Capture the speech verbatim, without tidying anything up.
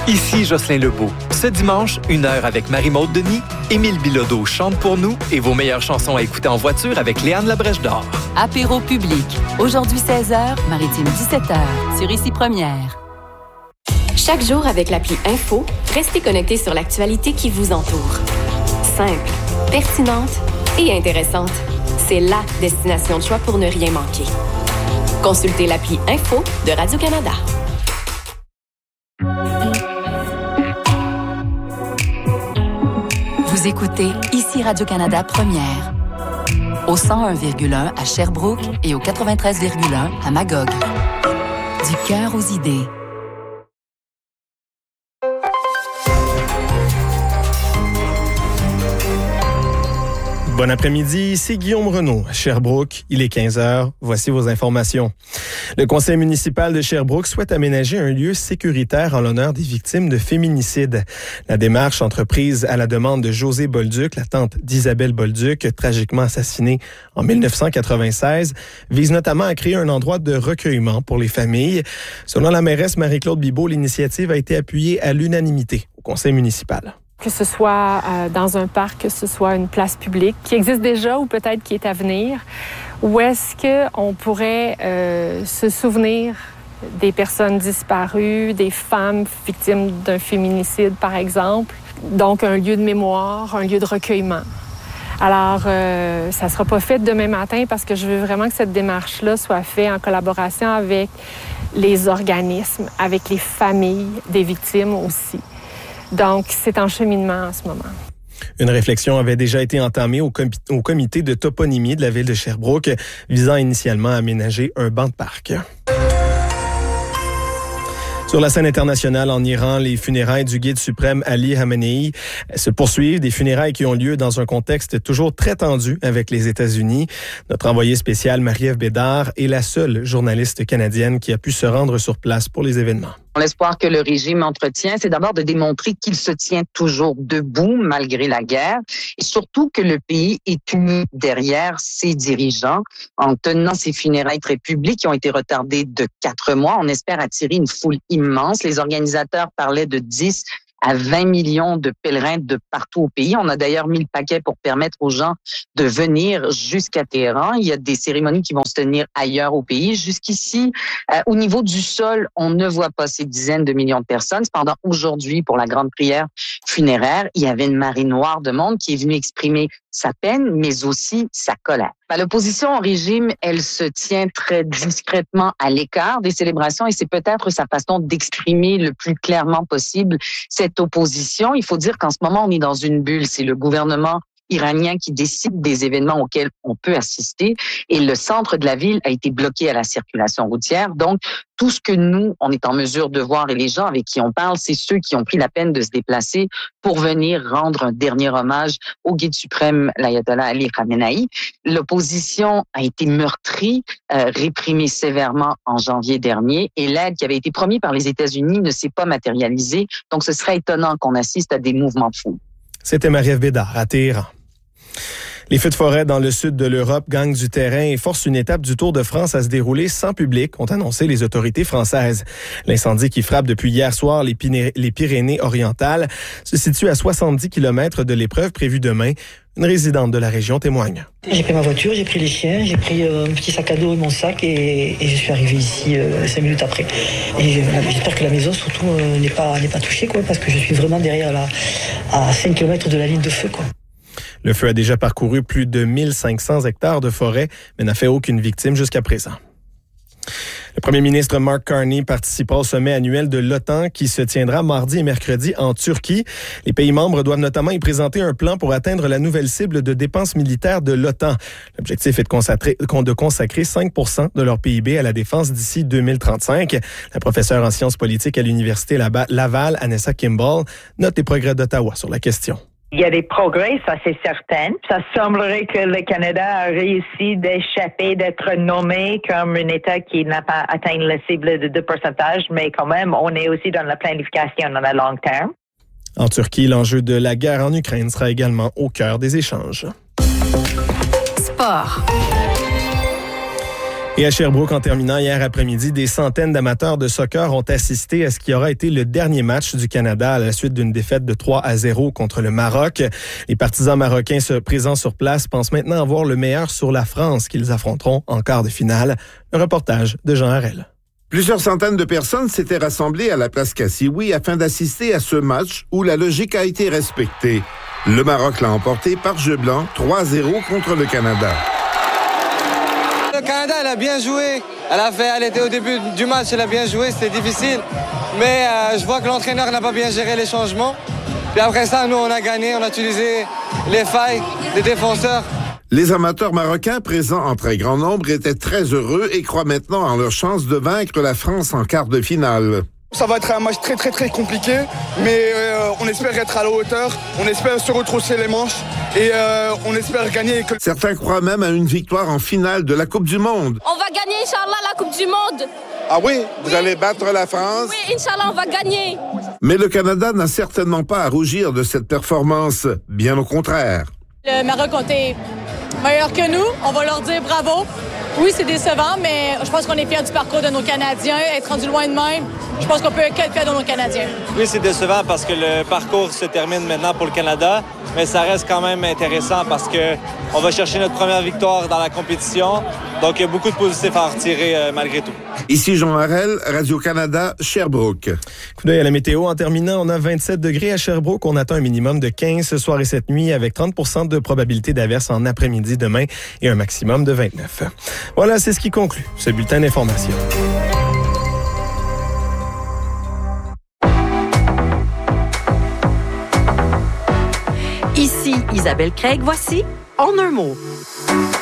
Ici Jocelyn Lebeau. Ce dimanche, une heure avec Marie-Maude Denis, Émile Bilodeau chante pour nous et vos meilleures chansons à écouter en voiture avec Léane Labrèche d'Or. Apéro public. Aujourd'hui seize heures, Maritime dix-sept heures, sur Ici Première. Chaque jour avec l'appli Info, restez connectés sur l'actualité qui vous entoure. Simple, pertinente et intéressante. C'est la destination de choix pour ne rien manquer. Consultez l'appli Info de Radio-Canada. Vous écoutez Ici Radio-Canada Première. Au cent un virgule un à Sherbrooke et au quatre-vingt-treize virgule un à Magog. Du cœur aux idées. Bon après-midi, c'est Guillaume Renaud, Sherbrooke. Il est quinze heures. Voici vos informations. Le conseil municipal de Sherbrooke souhaite aménager un lieu sécuritaire en l'honneur des victimes de féminicide. La démarche, entreprise à la demande de Josée Bolduc, la tante d'Isabelle Bolduc, tragiquement assassinée en dix-neuf cent quatre-vingt-seize, vise notamment à créer un endroit de recueillement pour les familles. Selon la mairesse Marie-Claude Bibeau, l'initiative a été appuyée à l'unanimité au conseil municipal. Que ce soit euh, dans un parc, que ce soit une place publique qui existe déjà ou peut-être qui est à venir, où est-ce qu'on pourrait euh, se souvenir des personnes disparues, des femmes victimes d'un féminicide, par exemple. Donc, un lieu de mémoire, un lieu de recueillement. Alors, euh, ça ne sera pas fait demain matin parce que je veux vraiment que cette démarche-là soit faite en collaboration avec les organismes, avec les familles des victimes aussi. Donc, c'est en cheminement en ce moment. Une réflexion avait déjà été entamée au, com- au comité de toponymie de la ville de Sherbrooke, visant initialement à aménager un banc de parc. Sur la scène internationale en Iran, les funérailles du guide suprême Ali Khamenei se poursuivent, des funérailles qui ont lieu dans un contexte toujours très tendu avec les États-Unis. Notre envoyée spéciale Marie-Ève Bédard est la seule journaliste canadienne qui a pu se rendre sur place pour les événements. L'espoir que le régime entretient, c'est d'abord de démontrer qu'il se tient toujours debout malgré la guerre et surtout que le pays est uni derrière ses dirigeants. En tenant ces funérailles très publiques qui ont été retardées de quatre mois, on espère attirer une foule immense. Les organisateurs parlaient de dix à vingt millions de pèlerins de partout au pays. On a d'ailleurs mis le paquet pour permettre aux gens de venir jusqu'à Téhéran. Il y a des cérémonies qui vont se tenir ailleurs au pays. Jusqu'ici, euh, au niveau du sol, on ne voit pas ces dizaines de millions de personnes. Cependant, aujourd'hui, pour la grande prière funéraire, il y avait une marée noire de monde qui est venue exprimer sa peine, mais aussi sa colère. Ben, l'opposition au régime, elle se tient très discrètement à l'écart des célébrations et c'est peut-être sa façon d'exprimer le plus clairement possible cette opposition. Il faut dire qu'en ce moment, on est dans une bulle. C'est le gouvernement iranien qui décide des événements auxquels on peut assister et le centre de la ville a été bloqué à la circulation routière. Donc, tout ce que nous, on est en mesure de voir et les gens avec qui on parle, c'est ceux qui ont pris la peine de se déplacer pour venir rendre un dernier hommage au guide suprême, l'ayatollah Ali Khamenei. L'opposition a été meurtrie, euh, réprimée sévèrement en janvier dernier et l'aide qui avait été promise par les États-Unis ne s'est pas matérialisée. Donc, ce serait étonnant qu'on assiste à des mouvements de foule. C'était Marie-Ève Bédard à Téhéran. Les feux de forêt dans le sud de l'Europe gagnent du terrain et forcent une étape du Tour de France à se dérouler sans public, ont annoncé les autorités françaises. L'incendie qui frappe depuis hier soir les, Piné- les Pyrénées-Orientales se situe à soixante-dix kilomètres de l'épreuve prévue demain. Une résidente de la région témoigne. J'ai pris ma voiture, j'ai pris les chiens, j'ai pris euh, un petit sac à dos et mon sac et, et je suis arrivé ici euh, cinq minutes après. Et j'espère que la maison surtout euh, n'est pas, n'est pas touchée quoi, parce que je suis vraiment derrière la, à cinq kilomètres de la ligne de feu quoi. Le feu a déjà parcouru plus de mille cinq cents hectares de forêt, mais n'a fait aucune victime jusqu'à présent. Le premier ministre Mark Carney participera au sommet annuel de l'OTAN qui se tiendra mardi et mercredi en Turquie. Les pays membres doivent notamment y présenter un plan pour atteindre la nouvelle cible de dépenses militaires de l'OTAN. L'objectif est de consacrer, de consacrer cinq pour cent de leur P I B à la défense d'ici deux mille trente-cinq. La professeure en sciences politiques à l'Université Laval, Anessa Kimball, note les progrès d'Ottawa sur la question. Il y a des progrès, ça c'est certain. Ça semblerait que le Canada a réussi d'échapper d'être nommé comme un État qui n'a pas atteint la cible de deux pour cent, mais quand même, on est aussi dans la planification dans le long terme. En Turquie, l'enjeu de la guerre en Ukraine sera également au cœur des échanges. Sport. Et à Sherbrooke, en terminant hier après-midi, des centaines d'amateurs de soccer ont assisté à ce qui aura été le dernier match du Canada à la suite d'une défaite de trois à zéro contre le Maroc. Les partisans marocains se présents sur place pensent maintenant avoir le meilleur sur la France qu'ils affronteront en quart de finale. Le reportage de Jean Harel. Plusieurs centaines de personnes s'étaient rassemblées à la place Cassioui afin d'assister à ce match où la logique a été respectée. Le Maroc l'a emporté par jeu blanc trois à zéro contre le Canada. Le Canada, elle a bien joué. Elle a fait, elle était au début du match, elle a bien joué, c'était difficile. Mais euh, je vois que l'entraîneur n'a pas bien géré les changements. Puis après ça, nous, on a gagné, on a utilisé les failles des défenseurs. Les amateurs marocains présents en très grand nombre étaient très heureux et croient maintenant en leur chance de vaincre la France en quart de finale. Ça va être un match très très très compliqué, mais euh, on espère être à la hauteur, on espère se retrousser les manches et euh, on espère gagner. Certains croient même à une victoire en finale de la Coupe du Monde. On va gagner, Inch'Allah, la Coupe du Monde. Ah oui? Vous oui. allez battre la France? Oui, Inch'Allah, on va gagner. Mais le Canada n'a certainement pas à rougir de cette performance, bien au contraire. Le Maroc ont été meilleurs que nous, on va leur dire bravo. Oui, c'est décevant, mais je pense qu'on est fiers du parcours de nos Canadiens. Être rendu loin de même, je pense qu'on peut être fiers de nos Canadiens. Oui, c'est décevant parce que le parcours se termine maintenant pour le Canada, mais ça reste quand même intéressant parce que on va chercher notre première victoire dans la compétition. Donc, il y a beaucoup de positifs à en retirer euh, malgré tout. Ici Jean Harel, Radio-Canada, Sherbrooke. Coup d'œil à la météo. En terminant, on a vingt-sept degrés à Sherbrooke. On attend un minimum de quinze ce soir et cette nuit avec trente pour cent de probabilité d'averse en après-midi demain et un maximum de vingt-neuf. Voilà, c'est ce qui conclut ce bulletin d'information. Ici Isabelle Craig. Voici En un mot.